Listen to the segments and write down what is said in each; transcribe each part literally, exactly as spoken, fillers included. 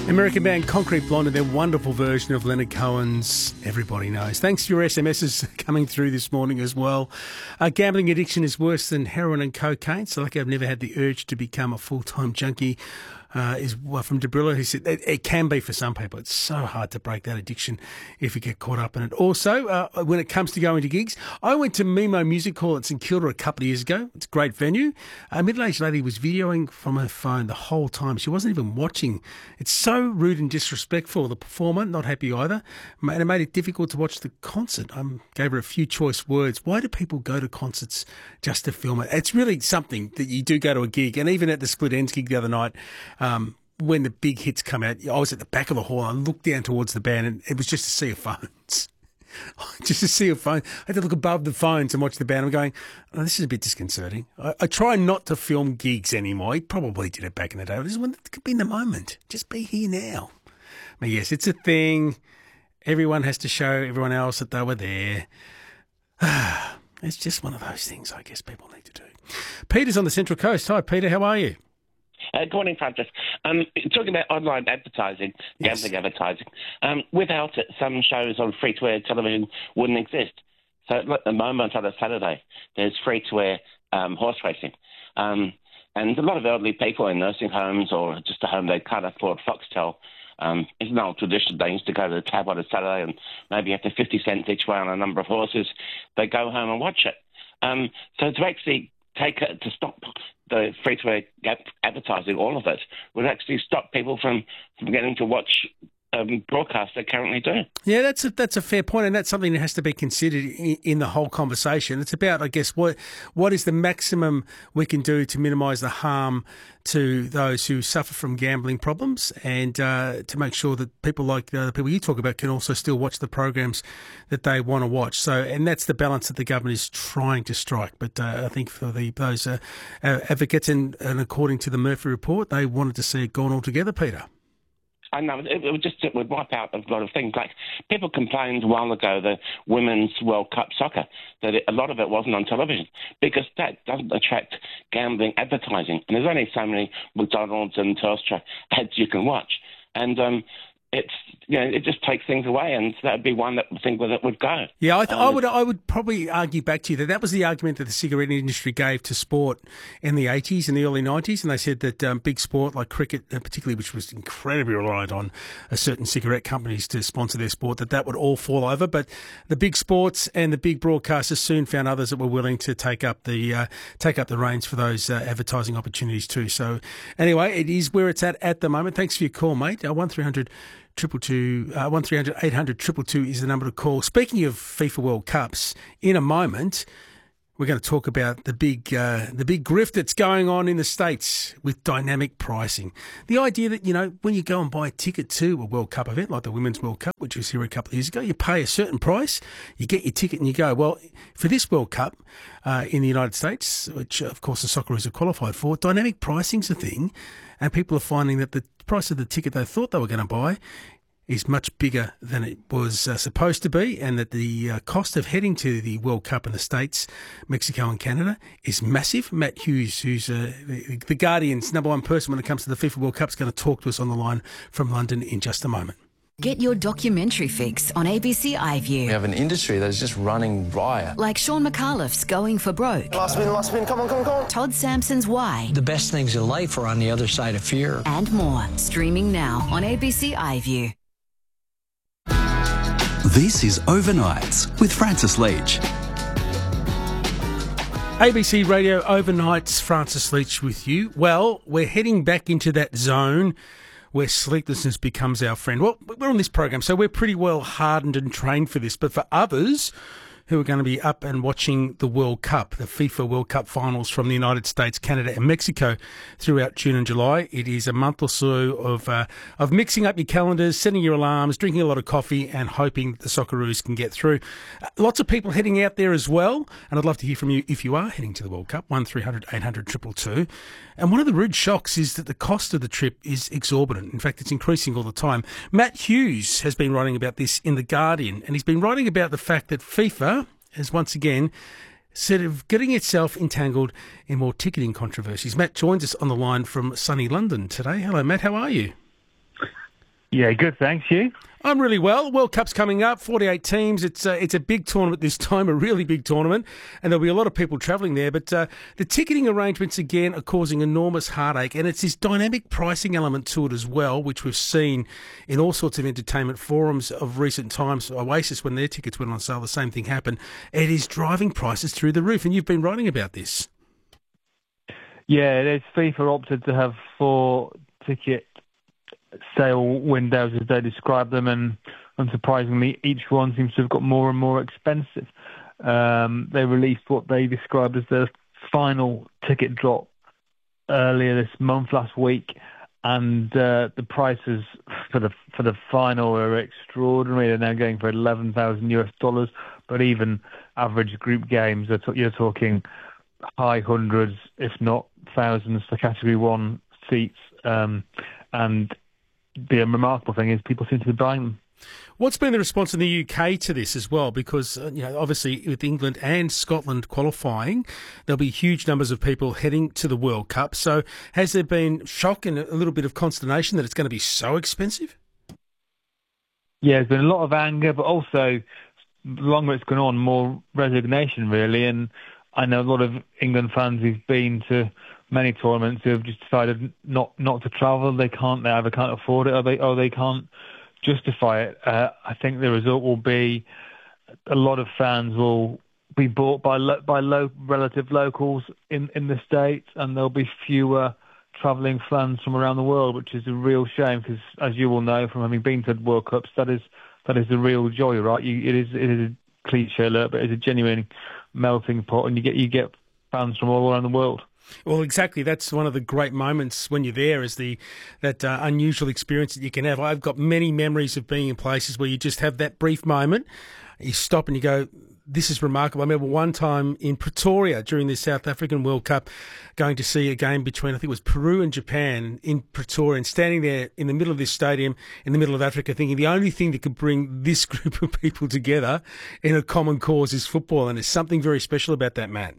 American band Concrete Blonde and their wonderful version of Leonard Cohen's Everybody Knows. Thanks for your S M Ses coming through this morning as well. Uh, gambling addiction is worse than heroin and cocaine. So like I've never had the urge to become a full-time junkie. Uh, is well, from Debrilla, who said it, it can be for some people. It's so hard to break that addiction if you get caught up in it. Also, uh, when it comes to going to gigs, I went to Mimo Music Hall at St Kilda a couple of years ago. It's a great venue. A middle-aged lady was videoing from her phone the whole time. She wasn't even watching. It's so rude and disrespectful. The performer, not happy either, and it made it difficult to watch the concert. I gave her a few choice words. Why do people go to concerts just to film it? It's really something that you do go to a gig, and even at the Split Ends gig the other night, Um, when the big hits come out, I was at the back of the hall. I looked down towards the band, and it was just a sea of phones. Just a sea of phones. I had to look above the phones and watch the band. I'm going, oh, this is a bit disconcerting. I, I try not to film gigs anymore. He probably did it back in the day. I just want it to be in the moment. Just be here now. But yes, it's a thing. Everyone has to show everyone else that they were there. It's just one of those things I guess people need to do. Peter's on the Central Coast. Hi, Peter. How are you? Uh, good morning, Francis. Um, talking about online advertising, gambling yes. advertising, um, without it, some shows on free-to-air television wouldn't exist. So at the moment on a Saturday, there's free-to-air um, horse racing. Um, and a lot of elderly people in nursing homes or just at home, they can't afford Foxtel. Um, it's an old tradition. They used to go to the tab on a Saturday and maybe after fifty cents each way on a number of horses, they go home and watch it. Um, so to actually take it, to stop the free-to-air advertising, all of it, would actually stop people from, from getting to watch um, broadcasts they currently do. Yeah, that's a, that's a fair point, and that's something that has to be considered in, in the whole conversation. It's about, I guess, what what is the maximum we can do to minimise the harm to those who suffer from gambling problems, and uh, to make sure that people like uh, the people you talk about can also still watch the programs that they want to watch. So, and that's the balance that the government is trying to strike. But uh, I think for the those uh, advocates, and, and according to the Murphy report, they wanted to see it gone altogether, Peter. I know, it, it would just it would wipe out a lot of things. Like, people complained a while ago, the Women's World Cup soccer, that it, a lot of it wasn't on television because that doesn't attract gambling advertising. And there's only so many McDonald's and Telstra ads you can watch. And um, it's, you know, it just takes things away, and that would be one that would think that would go. Yeah, I, th- um, I would I would probably argue back to you that that was the argument that the cigarette industry gave to sport in the eighties and the early nineties, and they said that um, big sport like cricket, uh, particularly, which was incredibly reliant on uh, certain cigarette companies to sponsor their sport, that that would all fall over. But the big sports and the big broadcasters soon found others that were willing to take up the uh, take up the reins for those uh, advertising opportunities too. So anyway, it is where it's at at the moment. Thanks for your call, mate. Uh, one three hundred Triple two, uh, one three hundred eight hundred triple two is the number to call. Speaking of FIFA World Cups, in a moment we're going to talk about the big uh, the big grift that's going on in the States with dynamic pricing. The idea that, you know, when you go and buy a ticket to a World Cup event like the Women's World Cup, which was here a couple of years ago, you pay a certain price, you get your ticket and you go. Well, for this World Cup uh, in the United States, which of course the Socceroos are qualified for, dynamic pricing's a thing, and people are finding that the price of the ticket they thought they were going to buy is much bigger than it was uh, supposed to be, and that the uh, cost of heading to the World Cup in the States, Mexico and Canada is massive. Matt Hughes, who's uh, the, the Guardian's number one person when it comes to the FIFA World Cup, is going to talk to us on the line from London in just a moment. Get your documentary fix on A B C iView. We have an industry that is just running riot. Like Sean McAuliffe's Going for Broke. Last spin, last spin, come on, come on, come on. Todd Sampson's Why. The best things in life are on the other side of fear. And more. Streaming now on A B C iView. This is Overnights with Francis Leach. A B C Radio Overnights, Francis Leach with you. Well, we're heading back into that zone where sleeplessness becomes our friend. Well, we're on this program, so we're pretty well hardened and trained for this. But for others who are going to be up and watching the World Cup, the FIFA World Cup finals from the United States, Canada and Mexico throughout June and July, it is a month or so of uh, of mixing up your calendars, setting your alarms, drinking a lot of coffee and hoping the Socceroos can get through. Uh, lots of people heading out there as well, and I'd love to hear from you if you are heading to the World Cup, one three hundred eight hundred two two two. And one of the rude shocks is that the cost of the trip is exorbitant. In fact, it's increasing all the time. Matt Hughes has been writing about this in The Guardian, and he's been writing about the fact that FIFA is once again sort of getting itself entangled in more ticketing controversies. Matt joins us on the line from sunny London today. Hello, Matt. How are you? Yeah, good, thanks. You? I'm really well. World Cup's coming up, forty-eight teams. It's uh, it's a big tournament this time, a really big tournament, and there'll be a lot of people travelling there. But uh, the ticketing arrangements, again, are causing enormous heartache, and it's this dynamic pricing element to it as well, which we've seen in all sorts of entertainment forums of recent times. Oasis, when their tickets went on sale, the same thing happened. It is driving prices through the roof, and you've been writing about this. Yeah, there's FIFA opted to have four ticket sale windows, as they describe them, and unsurprisingly, each one seems to have got more and more expensive. Um, they released what they described as the final ticket drop earlier this month, last week, and uh, the prices for the for the final are extraordinary. They're now going for eleven thousand US dollars, but even average group games, you're talking high hundreds, if not thousands, for Category One seats, um, and the remarkable thing is people seem to be buying them. What's been the response in the U K to this as well? Because, uh, you know, obviously with England and Scotland qualifying, there'll be huge numbers of people heading to the World Cup. So has there been shock and a little bit of consternation that it's going to be so expensive? Yeah, there's been a lot of anger, but also, the longer it's gone on, more resignation, really. And I know a lot of England fans who've been to many tournaments who have just decided not, not to travel. They can't, they either can't afford it or they, or they can't justify it. Uh, I think the result will be a lot of fans will be bought by lo- by low, relative locals in, in the States, and there'll be fewer travelling fans from around the world, which is a real shame because, as you will know from having been to World Cups, that is that is the real joy, right? You, it is it is a cliche alert, but it's a genuine melting pot, and you get you get fans from all around the world. Well, exactly. That's one of the great moments when you're there, is the that uh, unusual experience that you can have. I've got many memories of being in places where you just have that brief moment. You stop and you go, this is remarkable. I remember one time in Pretoria during the South African World Cup going to see a game between, I think it was Peru and Japan in Pretoria, and standing there in the middle of this stadium in the middle of Africa thinking the only thing that could bring this group of people together in a common cause is football. And there's something very special about that, Matt.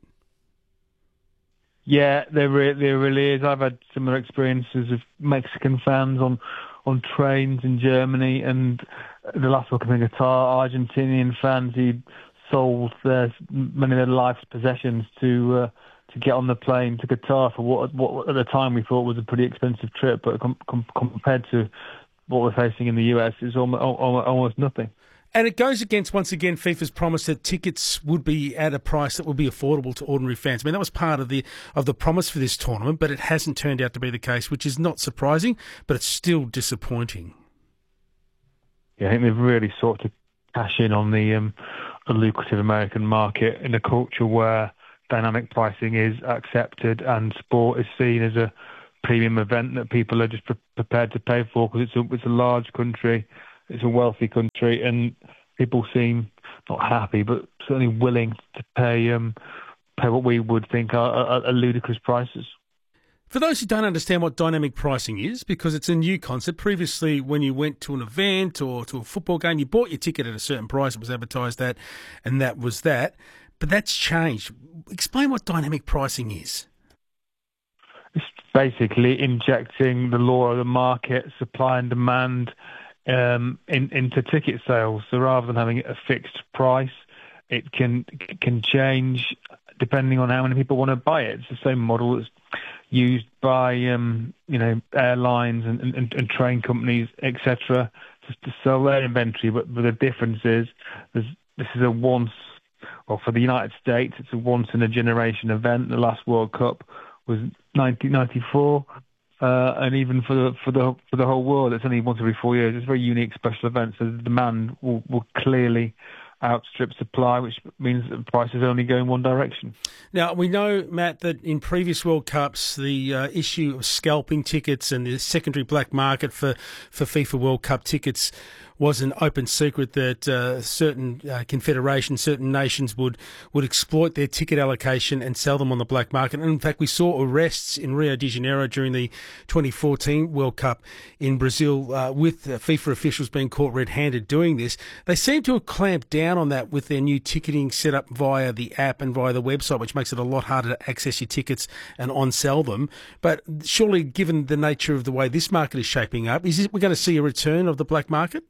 Yeah, there, re- there really is. I've had similar experiences of Mexican fans on, on trains in Germany, and the last one in Qatar, Argentinian fans who sold their, many of their life's possessions to uh, to get on the plane to Qatar for what, what at the time we thought was a pretty expensive trip, but com- com- compared to what we're facing in the U S, it's almost, almost nothing. And it goes against, once again, FIFA's promise that tickets would be at a price that would be affordable to ordinary fans. I mean, that was part of the of the promise for this tournament, but it hasn't turned out to be the case, which is not surprising, but it's still disappointing. Yeah, I think they've really sought to cash in on the um, a lucrative American market in a culture where dynamic pricing is accepted and sport is seen as a premium event that people are just pre- prepared to pay for because it's a, it's a large country. It's a wealthy country, and people seem not happy, but certainly willing to pay um, pay what we would think are, are, are ludicrous prices. For those who don't understand what dynamic pricing is, because it's a new concept, previously when you went to an event or to a football game, you bought your ticket at a certain price, it was advertised at, and that was that. But that's changed. Explain what dynamic pricing is. It's basically injecting the law of the market, supply and demand, Um, in, into ticket sales. So rather than having a fixed price, it can can change depending on how many people want to buy it. It's the same model that's used by um, you know airlines and, and, and train companies, et cetera, just to sell their inventory. But, but the difference is this is a once, well, for the United States, it's a once in a generation event. The last World Cup was nineteen ninety-four. Uh, and even for the for the for the whole world, it's only once every four years. It's a very unique special event, so the demand will, will clearly outstrip supply, which means that the price is only going one direction. Now, we know, Matt, that in previous World Cups, the uh, issue of scalping tickets and the secondary black market for, for FIFA World Cup tickets was an open secret that uh, certain uh, confederations, certain nations would, would exploit their ticket allocation and sell them on the black market. And in fact, we saw arrests in Rio de Janeiro during the twenty fourteen World Cup in Brazil uh, with uh, FIFA officials being caught red-handed doing this. They seem to have clamped down on that with their new ticketing set up via the app and via the website, which makes it a lot harder to access your tickets and on-sell them. But surely, given the nature of the way this market is shaping up, is it, we're going to see a return of the black market?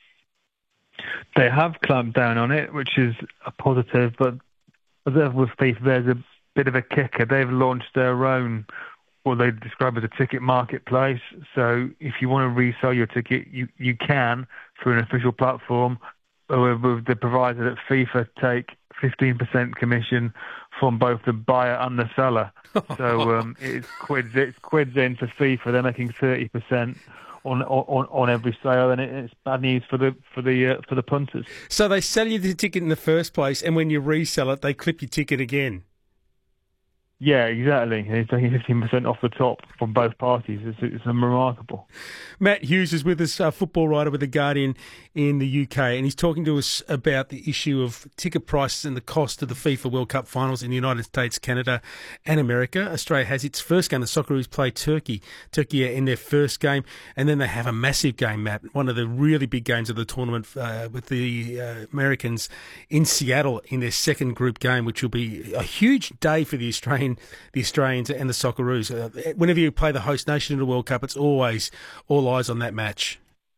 They have clamped down on it, which is a positive, but as ever with FIFA, there's a bit of a kicker. They've launched their own, what they describe as a ticket marketplace. So if you want to resell your ticket, you, you can through an official platform, with the provider that FIFA take fifteen percent commission from both the buyer and the seller. So um, it's quids, it's quids in for FIFA. They're making thirty percent. On, on on every sale, and it's bad news for the for the uh, for the punters. So they sell you the ticket in the first place, and when you resell it, they clip your ticket again. Yeah, exactly. It's taking fifteen percent off the top from both parties. It's, it's remarkable. Matt Hughes is with us, a football writer with The Guardian in the U K, and he's talking to us about the issue of ticket prices and the cost of the FIFA World Cup finals in the United States, Canada and America. Australia has its first game. The Socceroos play Turkey. Turkey are in their first game, and then they have a massive game, Matt, one of the really big games of the tournament uh, with the uh, Americans in Seattle in their second group game, which will be a huge day for the Australian the Australians and the Socceroos. Uh, whenever you play the host nation in the World Cup, it's always all eyes on that match.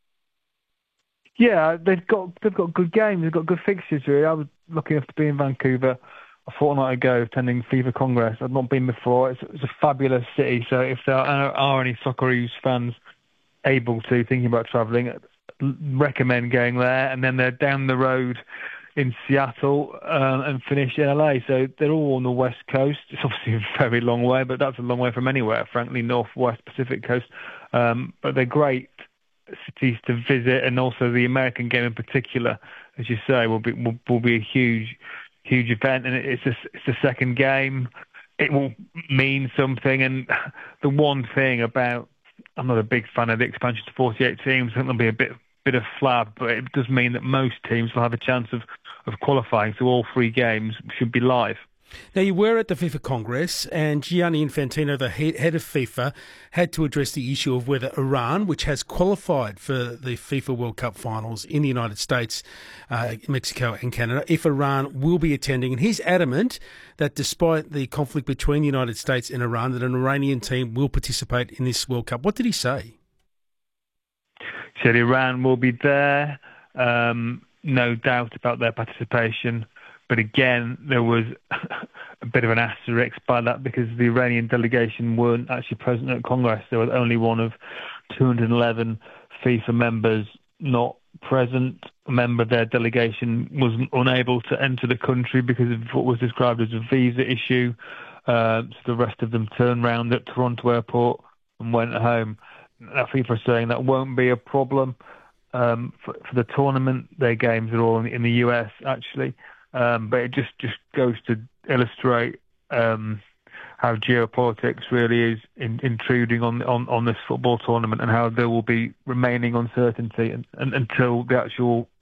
Yeah, they've got they've got good games. They've got good fixtures. Really, I was lucky enough to be in Vancouver a fortnight ago attending FIFA Congress. I'd not been before. It's, it's a fabulous city. So if there are, are any Socceroos fans able to, thinking about travelling, recommend going there. And then they're down the road in Seattle um, and finish in L A. So they're all on the West Coast. It's obviously a very long way, but that's a long way from anywhere, frankly, Northwest Pacific Coast. Um, but they're great cities to visit, and also the American game in particular, as you say, will be will, will be a huge, huge event. And it's a, it's the second game. It will mean something. And the one thing about, I'm not a big fan of the expansion to forty-eight teams. I think there'll be a bit bit of flab, but it does mean that most teams will have a chance of, of qualifying, so all three games should be live. Now, you were at the FIFA Congress, and Gianni Infantino, the head of FIFA, had to address the issue of whether Iran, which has qualified for the FIFA World Cup finals in the United States, uh, Mexico and Canada, if Iran will be attending. And he's adamant that despite the conflict between the United States and Iran, that an Iranian team will participate in this World Cup. What did he say? He said Iran will be there, um, no doubt about their participation. But again, there was a bit of an asterisk by that because the Iranian delegation weren't actually present at Congress. There was only one of two hundred eleven FIFA members not present. A member of their delegation was unable to enter the country because of what was described as a visa issue. Uh, so the rest of them turned round at Toronto Airport and went home. Now, FIFA are saying that won't be a problem um, for, for the tournament. Their games are all in, in the U S, actually. Um, but it just, just goes to illustrate um, how geopolitics really is in, intruding on, on, on this football tournament, and how there will be remaining uncertainty and, and, until the actual